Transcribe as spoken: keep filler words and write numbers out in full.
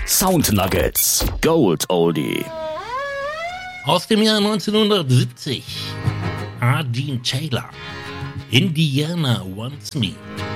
Sound Nuggets Gold Oldie. Aus dem Jahr neunzehnhundertsiebzig. Ardeen Taylor. Indiana Wants Me.